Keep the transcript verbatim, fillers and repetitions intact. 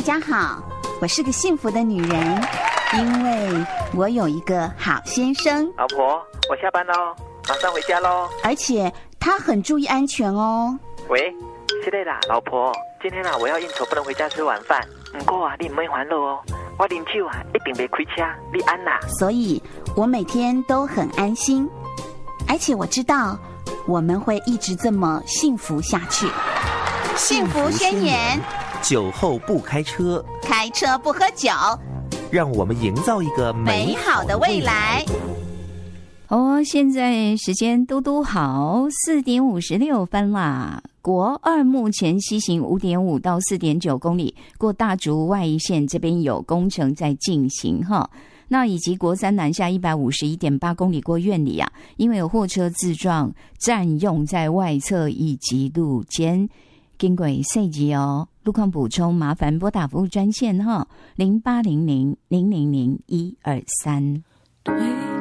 家好，我是个幸福的女人，因为我有一个好先生。 老婆，我下班咯，马上回家咯。 而且他很注意安全哦。 喂，是的啦，老婆，今天啊我要应酬，不能回家吃晚饭。不过啊，你唔免烦恼哦，我啉酒啊一定袂开车，你安啦。 所以我每天都很安心，而且我知道我们会一直这么幸福下去。幸福宣言： 酒后不开车， 开车不喝酒， 让我们营造一个美好的未来。 哦，现在时间嘟嘟好，四点五十六分啦。国二目前西行五点五到四点九公里，过大竹外一线这边有工程在进行哈。那以及国三南下一百五十一点八公里过苑里啊，因为有货车自撞占用在外侧以及路肩。经过细节哦，路况补充麻烦拨打服务专线哈，零八零零零零零一二三。